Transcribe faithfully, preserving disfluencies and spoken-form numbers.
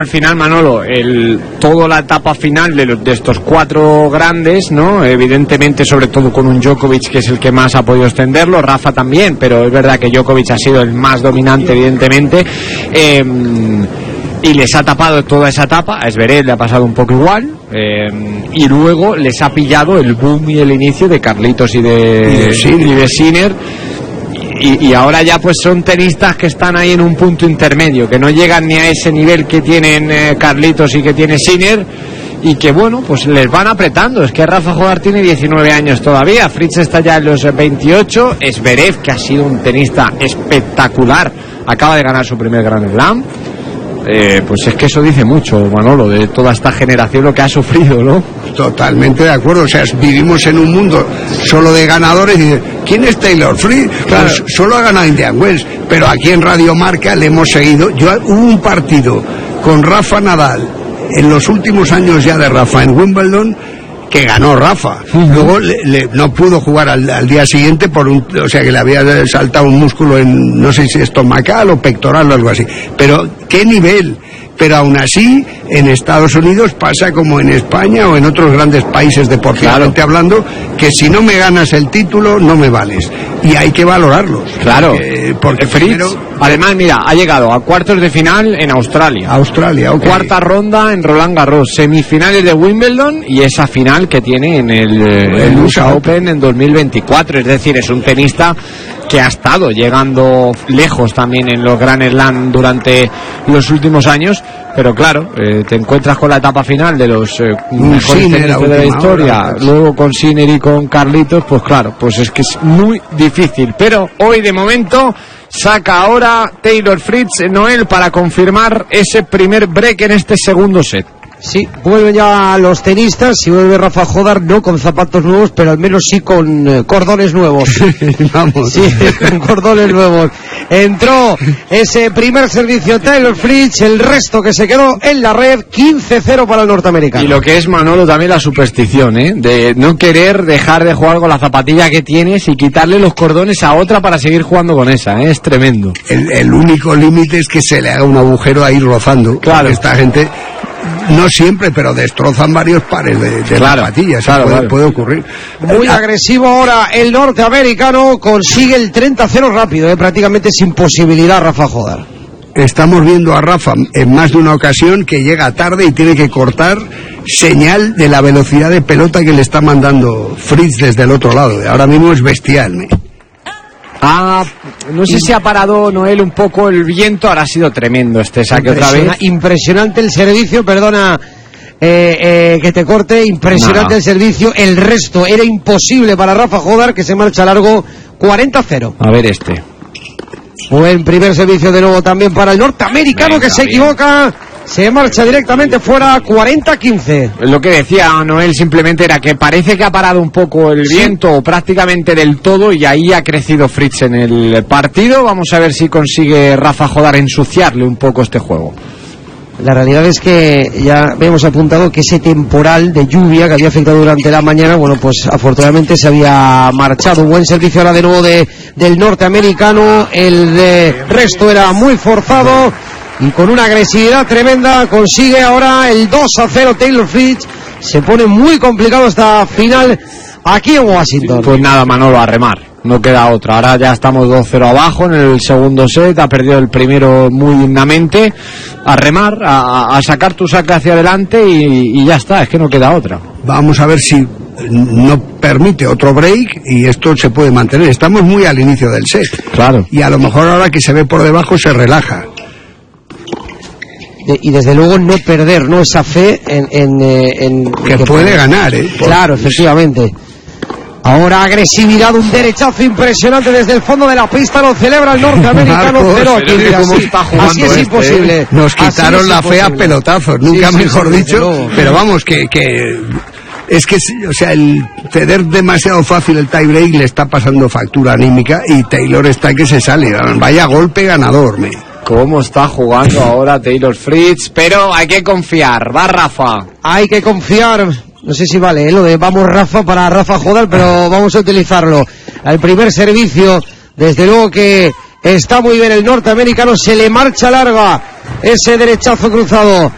Al final, Manolo, el, toda la etapa final de, los, de estos cuatro grandes, ¿no? Evidentemente, sobre todo con un Djokovic que es el que más ha podido extenderlo, Rafa también, pero es verdad que Djokovic ha sido el más dominante, evidentemente, eh, y les ha tapado toda esa etapa. A Zverev le ha pasado un poco igual, eh, y luego les ha pillado el boom y el inicio de Carlitos y de, y de Sinner. Y, y ahora ya pues son tenistas que están ahí en un punto intermedio, que no llegan ni a ese nivel que tienen eh, Carlitos y que tiene Sinner, y que bueno, pues les van apretando. Es que Rafa Jodar tiene diecinueve años todavía, Fritz está ya en los veintiocho, Zverev, que ha sido un tenista espectacular, acaba de ganar su primer Grand Slam. Eh, pues es que eso dice mucho, Manolo, de toda esta generación lo que ha sufrido, ¿no? Totalmente de acuerdo. O sea, vivimos en un mundo solo de ganadores y de, ¿quién es Taylor Fritz? Claro. Pues solo ha ganado Indian Wells, pero aquí en Radio Marca le hemos seguido. Yo hubo un partido con Rafa Nadal en los últimos años ya de Rafa en Wimbledon que ganó Rafa. Uh-huh. Luego le, le, no pudo jugar al, al día siguiente por un, o sea que le había saltado un músculo en, no sé si estomacal o pectoral o algo así. Pero qué nivel. Pero aún así, en Estados Unidos pasa como en España o en otros grandes países deportivamente claro. hablando, que si no me ganas el título, no me vales. Y hay que valorarlos. Claro. Porque, porque Fritz, primero... además, mira, ha llegado a cuartos de final en Australia. Australia, ok. Cuarta ronda en Roland Garros, semifinales de Wimbledon y esa final que tiene en el, el U S A Open en dos mil veinticuatro. Es decir, es un tenista que ha estado llegando lejos también en los Grand Slam durante los últimos años, pero claro, eh, te encuentras con la etapa final de los eh, mejores tenistas de la historia, hora, luego con Sinner y con Carlitos, pues claro, pues es que es muy difícil, pero hoy de momento saca ahora Taylor Fritz, Noel, para confirmar ese primer break en este segundo set. Sí, vuelven ya los tenistas y vuelve Rafa Jodar, no con zapatos nuevos, pero al menos sí con eh, cordones nuevos. Vamos. Sí, con cordones nuevos. Entró ese primer servicio Taylor Fritz, el resto que se quedó en la red, quince cero para el norteamericano. Y lo que es, Manolo, también la superstición, ¿eh? De no querer dejar de jugar con la zapatilla que tienes y quitarle los cordones a otra para seguir jugando con esa, ¿eh? Es tremendo. El, el único límite es que se le haga un agujero ahí rozando. Claro. Esta gente... No siempre, pero destrozan varios pares de, de claro, zapatillas. Claro, puede, claro. puede ocurrir. Muy agresivo ahora el norteamericano, consigue el treinta cero rápido, ¿eh? Prácticamente sin posibilidad Rafa Jodar. Estamos viendo a Rafa en más de una ocasión que llega tarde y tiene que cortar señal de la velocidad de pelota que le está mandando Fritz desde el otro lado. Ahora mismo es bestial, ¿eh? Ah, no sé si ha parado, Noel, un poco el viento. Ahora ha sido tremendo este saque otra vez. Impresionante el servicio, perdona eh, eh, que te corte, impresionante no. el servicio. El resto era imposible para Rafa Jodar, que se marcha largo cuarenta cero. A ver este. Buen primer servicio de nuevo también para el norteamericano. Venga, que se bien. equivoca. Se marcha directamente fuera, cuarenta quince. Lo que decía Noel simplemente era que parece que ha parado un poco el sí. viento, prácticamente del todo, y ahí ha crecido Fritz en el partido. Vamos a ver si consigue Rafa Jodar ensuciarle un poco este juego. La realidad es que ya hemos apuntado que ese temporal de lluvia que había afectado durante la mañana, bueno, pues afortunadamente se había marchado. Un buen servicio ahora de nuevo de, del norteamericano. El de resto era muy forzado y con una agresividad tremenda consigue ahora el dos a cero Taylor Fritz. Se pone muy complicado esta final aquí en Washington. Pues nada, Manolo, a remar. No queda otra. Ahora ya estamos dos cero abajo en el segundo set. Ha perdido el primero muy dignamente. A remar, a, a sacar tu saque hacia adelante y, y ya está. Es que no queda otra. Vamos a ver si no permite otro break y esto se puede mantener. Estamos muy al inicio del set. Claro. Y a lo mejor ahora que se ve por debajo se relaja. De, y desde luego no perder, ¿no? Esa fe en... en, en que, que puede ganar, ¿eh? Por... Claro, efectivamente. Ahora agresividad, un derechazo impresionante desde el fondo de la pista, lo celebra el norteamericano. Pero aquí, mira, así, así es este, imposible. Nos quitaron es la imposible. fe a pelotazos, nunca sí, mejor sí, dicho, luego. Pero vamos, que, que es que, o sea, el ceder demasiado fácil el tie break le está pasando factura anímica y Taylor está que se sale, vaya golpe ganador, me. Cómo está jugando ahora Taylor Fritz, pero hay que confiar, va Rafa. Hay que confiar. No sé si vale, ¿eh? Lo de vamos Rafa para Rafa Jodar, pero vamos a utilizarlo. Al primer servicio, desde luego que está muy bien el norteamericano, se le marcha larga ese derechazo cruzado